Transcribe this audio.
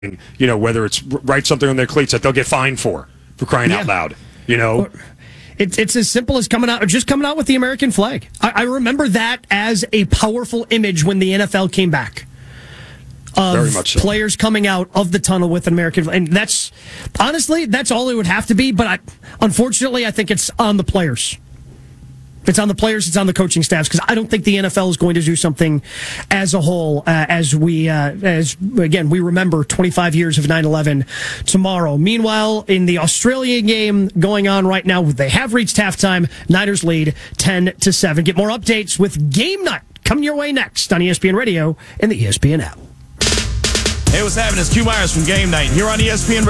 whether it's write something on their cleats that they'll get fined for crying out loud, It's as simple as coming out with the American flag. I remember that as a powerful image when the NFL came back. Very much so. Players coming out of the tunnel with an American flag. And that's all it would have to be. But unfortunately, I think it's on the players. It's on the players, it's on the coaching staffs, because I don't think the NFL is going to do something as a whole as we remember 25 years of 9/11 tomorrow. Meanwhile, in the Australian game going on right now, they have reached halftime. Niners lead 10-7. Get more updates with Game Night coming your way next on ESPN Radio and the ESPN app. Hey, what's happening? It's Q Myers from Game Night here on ESPN Radio.